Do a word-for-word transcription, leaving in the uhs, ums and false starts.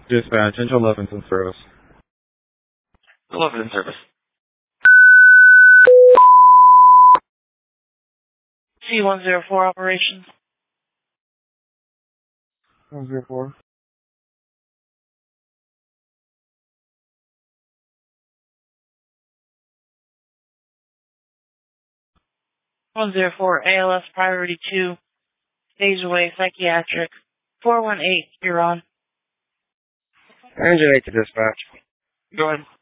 Dispatch, Angel Levinson service. Levinson service. C one zero four operations. one zero four. one zero four A L S priority two. Days away, psychiatric. four one eight, you're on. Engine eight to dispatch. Go ahead.